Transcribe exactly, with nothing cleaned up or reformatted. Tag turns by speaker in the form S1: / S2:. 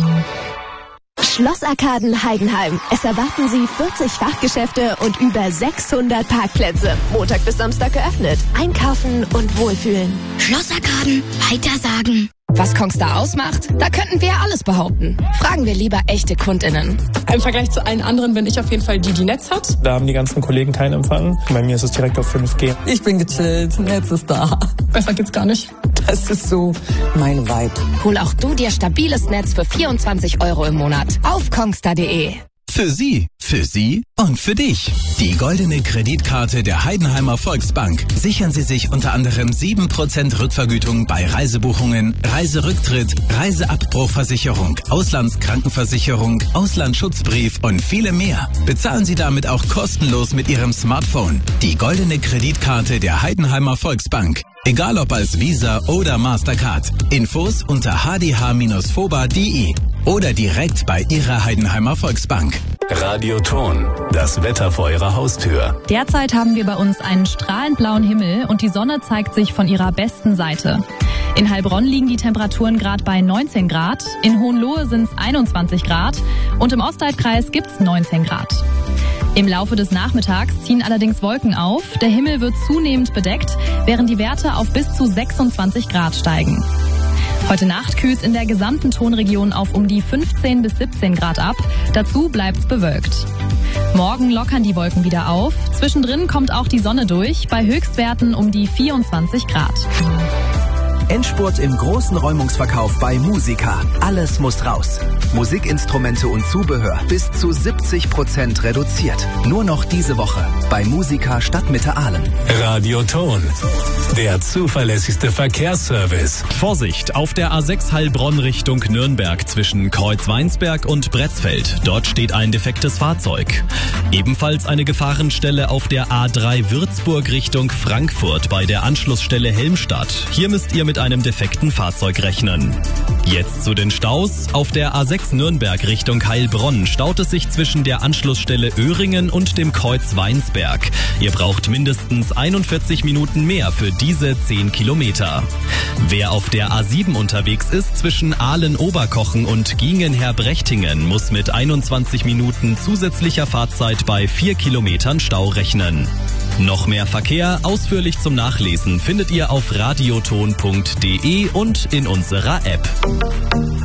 S1: Schlossarkaden Heidenheim. Es erwarten Sie vierzig Fachgeschäfte und über sechshundert Parkplätze. Montag bis Samstag geöffnet. Einkaufen und wohlfühlen.
S2: Schlossarkaden, weitersagen.
S3: Was Kongstar ausmacht? Da könnten wir ja alles behaupten. Fragen wir lieber echte KundInnen.
S4: Im Vergleich zu allen anderen bin ich auf jeden Fall die, die Netz hat.
S5: Da haben die ganzen Kollegen keinen Empfang. Bei mir ist es direkt auf fünf G.
S6: Ich bin gechillt, Netz ist da.
S4: Besser geht's gar nicht.
S6: Das ist so mein Vibe.
S3: Hol auch du dir stabiles Netz für vierundzwanzig Euro im Monat auf kongstar punkt de.
S7: Für Sie, für Sie und für dich. Die goldene Kreditkarte der Heidenheimer Volksbank. Sichern Sie sich unter anderem sieben Prozent Rückvergütung bei Reisebuchungen, Reiserücktritt, Reiseabbruchversicherung, Auslandskrankenversicherung, Auslandsschutzbrief und viele mehr. Bezahlen Sie damit auch kostenlos mit Ihrem Smartphone. Die goldene Kreditkarte der Heidenheimer Volksbank. Egal ob als Visa oder Mastercard. Infos unter h d h Bindestrich foba punkt d e oder direkt bei Ihrer Heidenheimer Volksbank.
S8: Radioton, das Wetter vor Ihrer Haustür.
S9: Derzeit haben wir bei uns einen strahlend blauen Himmel und die Sonne zeigt sich von ihrer besten Seite. In Heilbronn liegen die Temperaturen gerade bei neunzehn Grad, in Hohenlohe sind es einundzwanzig Grad und im Ostalbkreis gibt's neunzehn Grad. Im Laufe des Nachmittags ziehen allerdings Wolken auf, der Himmel wird zunehmend bedeckt, während die Werte auf bis zu sechsundzwanzig Grad steigen. Heute Nacht kühlt es in der gesamten Tonregion auf um die fünfzehn bis siebzehn Grad ab, dazu bleibt's bewölkt. Morgen lockern die Wolken wieder auf, zwischendrin kommt auch die Sonne durch, bei Höchstwerten um die vierundzwanzig Grad.
S10: Endspurt im großen Räumungsverkauf bei Musica. Alles muss raus. Musikinstrumente und Zubehör bis zu siebzig Prozent reduziert. Nur noch diese Woche bei Musica Stadtmitte Aalen.
S8: Radioton, der zuverlässigste Verkehrsservice.
S11: Vorsicht, auf der A sechs Heilbronn Richtung Nürnberg zwischen Kreuzweinsberg und Bretzfeld. Dort steht ein defektes Fahrzeug. Ebenfalls eine Gefahrenstelle auf der A drei Würzburg Richtung Frankfurt bei der Anschlussstelle Helmstadt. Hier müsst ihr mit einem defekten Fahrzeug rechnen. Jetzt zu den Staus. Auf der A sechs Nürnberg Richtung Heilbronn staut es sich zwischen der Anschlussstelle Öhringen und dem Kreuz Weinsberg. Ihr braucht mindestens einundvierzig Minuten mehr für diese zehn Kilometer. Wer auf der A sieben unterwegs ist zwischen Aalen-Oberkochen und Gingen-Herbrechtingen muss mit einundzwanzig Minuten zusätzlicher Fahrzeit bei vier Kilometern Stau rechnen. Noch mehr Verkehr ausführlich zum Nachlesen findet ihr auf radioton punkt de und in unserer App.